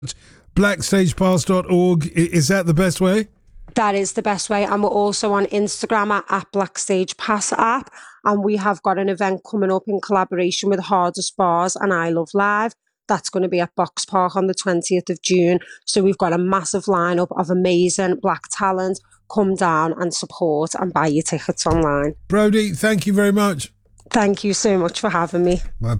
blackstagepass.org. Is that the best way? That is the best way. And we're also on Instagram at Blackstage Pass app. And we have got an event coming up in collaboration with Hardest Bars and I Love Live. That's going to be at Box Park on the 20th of June. So we've got a massive lineup of amazing black talent. Come down and support and buy your tickets online. Brodie, thank you very much. Thank you so much for having me. My